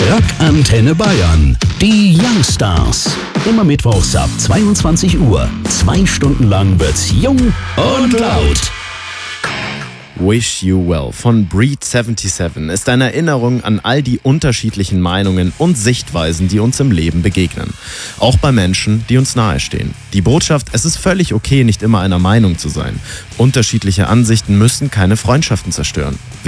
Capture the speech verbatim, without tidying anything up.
Rock Antenne Bayern. Die Youngstars. Immer mittwochs ab zweiundzwanzig Uhr. Zwei Stunden lang wird's jung und laut. Wish You Well von Breed siebenundsiebzig ist eine Erinnerung an all die unterschiedlichen Meinungen und Sichtweisen, die uns im Leben begegnen. Auch bei Menschen, die uns nahestehen. Die Botschaft: Es ist völlig okay, nicht immer einer Meinung zu sein. Unterschiedliche Ansichten müssen keine Freundschaften zerstören.